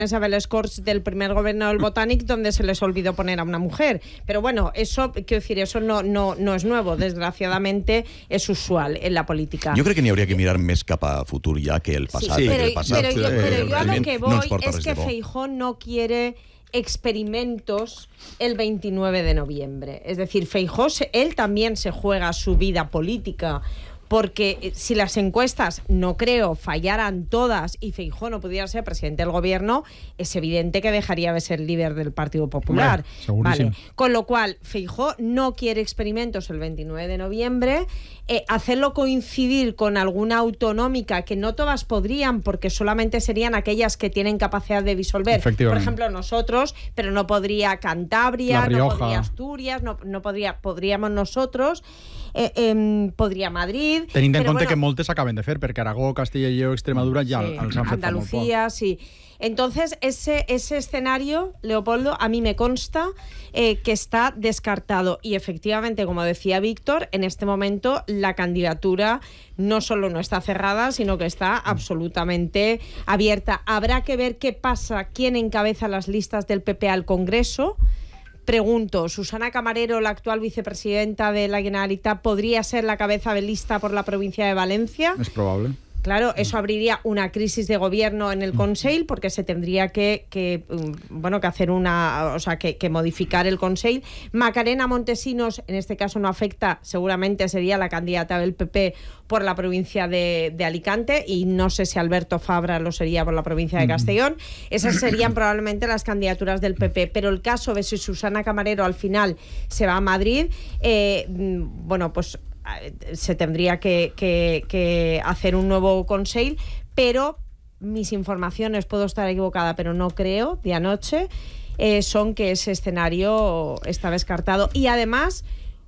a les Corts del primer gobierno del Botánic, donde se les olvidó poner a una mujer. Pero bueno, eso, quiero decir, eso no es nuevo, desgraciadamente es usual en la política. Jo crec que n'hi hauria que mirar més cap a futur ja que el passat. Sí, el passat pero yo a lo que voy es que Feijóo Feijóo no quiere experimentos el 29 de noviembre. Es decir, Feijóo, él también se juega su vida política, porque si las encuestas, no creo, fallaran todas y Feijóo no pudiera ser presidente del gobierno, es evidente que dejaría de ser líder del Partido Popular. Vale. Con lo cual, Feijóo no quiere experimentos el 29 de noviembre, hacerlo coincidir con alguna autonómica, que no todas podrían, porque solamente serían aquellas que tienen capacidad de disolver. Por ejemplo, nosotros, pero no podría Cantabria, no podría Asturias, no podríamos nosotros, podria Madrid... Tenint en compte que moltes s'acaben de fer, perquè Aragó, Castilla y Lleó, Extremadura ja els han fet Andalucía, sí. Entonces, ese escenario, Leopoldo, a mí me consta que está descartado. Y efectivamente, como decía Víctor, en este momento la candidatura no solo no está cerrada, sino que está absolutamente abierta. Habrá que ver qué pasa, quién encabeza las listas del PP al Congreso. Pregunto, ¿Susana Camarero, la actual vicepresidenta de la Generalitat, podría ser la cabeza de lista por la provincia de Valencia? Es probable. Claro, eso abriría una crisis de gobierno en el Consell, porque se tendría que hacer que modificar el Consell. Macarena Montesinos, en este caso no afecta, seguramente sería la candidata del PP por la provincia de Alicante, y no sé si Alberto Fabra lo sería por la provincia de Castellón. Esas serían probablemente las candidaturas del PP, pero el caso de si Susana Camarero al final se va a Madrid, pues se tendría que hacer un nuevo Consell, pero mis informaciones, puedo estar equivocada, pero no creo, de anoche, son que ese escenario está descartado. Y además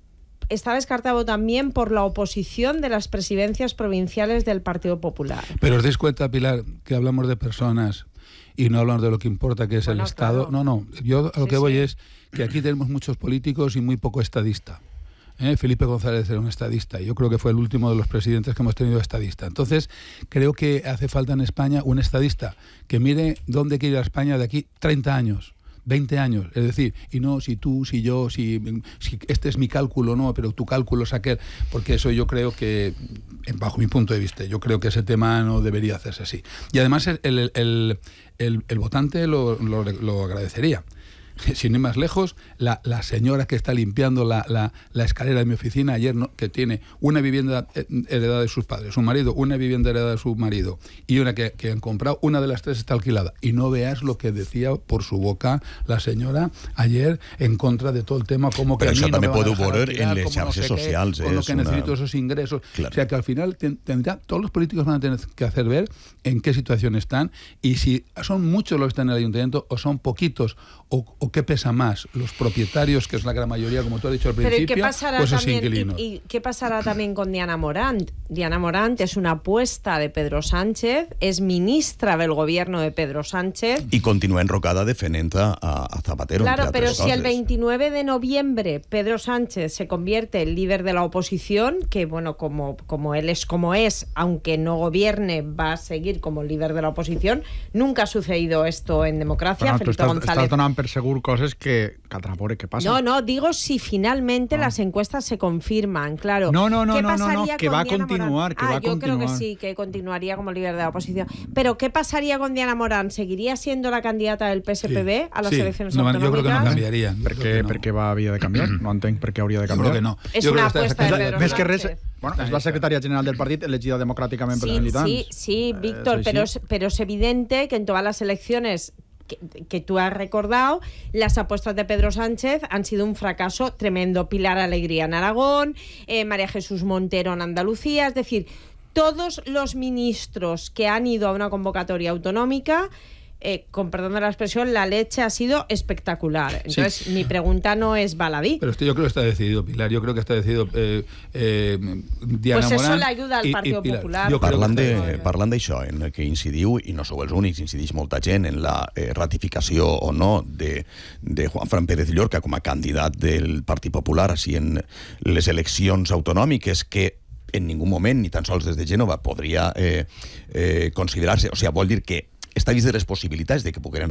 está descartado también por la oposición de las presidencias provinciales del Partido Popular. Pero os dais cuenta, Pilar, que hablamos de personas y no hablamos de lo que importa, que es el Estado. Claro. No, yo a lo que voy es que aquí tenemos muchos políticos y muy poco estadista. Felipe González era un estadista, y yo creo que fue el último de los presidentes que hemos tenido estadista. Entonces, creo que hace falta en España un estadista que mire dónde quiere ir a España de aquí 30 años, 20 años. Es decir, y no si tú, si yo, si este es mi cálculo, no, pero tu cálculo es aquel. Porque eso yo creo que, bajo mi punto de vista, yo creo que ese tema no debería hacerse así. Y además el votante lo agradecería. Sin ir más lejos, la señora que está limpiando la escalera de mi oficina ayer, que tiene una vivienda heredada de sus padres, su marido, una vivienda heredada de su marido, y una que han comprado, una de las tres está alquilada. Y no veas lo que decía por su boca la señora ayer en contra de todo el tema, como que però això no també podeu veure en les xarxes socials. Con lo que necesito esos ingresos. Claro. O sea que al final todos los políticos van a tener que hacer ver en qué situación están, y si son muchos los que están en el ayuntamiento o son poquitos, o qué pesa más, los propietarios, que es la gran mayoría, como tú has dicho al principio, pues los inquilinos. ¿Y qué pasará también con Diana Morant? Diana Morant es una apuesta de Pedro Sánchez, es ministra del gobierno de Pedro Sánchez. Y continúa enrocada defenent a Zapatero. Claro, pero si el 29 de noviembre Pedro Sánchez se convierte en líder de la oposición, que como él es como es, aunque no gobierne, va a seguir como líder de la oposición. Nunca ha sucedido esto en democracia. Però Felipe González. Estàs donant per segur coses que caldrà veure què passa. No, digo si finalmente las encuestas se confirman, claro. No, ¿Qué que va a con Diana continuar, Morant? que va a yo continuar. creo que sí, que continuaría como líder de la oposición. Pero ¿qué pasaría con Diana Morant? ¿Seguiría siendo la candidata del PSPB a las elecciones autonómicas? Yo creo que no cambiaría. Per què havia de canviar? No entenc per què hauria de canviar. Creo que no. Es una apuesta de Pedro Més que Sánchez. res, és la secretària general del partit elegida democràticament per els militants. Sí, Víctor, pero es evidente que en todas las elecciones que tú has recordado, las apuestas de Pedro Sánchez han sido un fracaso tremendo. Pilar Alegría en Aragón, María Jesús Montero en Andalucía, es decir, todos los ministros que han ido a una convocatoria autonómica, con perdón de la expresión, la leche ha sido espectacular. Entonces, mi pregunta no es baladí. Pero yo creo que está decidido, Pilar. Yo creo que está decidido Diana Morant. Pues eso le ayuda al Partido Popular. Parlant d'això, en que incidiu, i no sou els únics, incideix molta gent en la ratificació o no de Juanfran Pérez Llorca com a candidat del Partit Popular així en les eleccions autonòmiques, que en ningú moment, ni tan sols des de Gènova, podria considerar-se, o sigui, vol dir que està vist de les possibilitats de que pogueren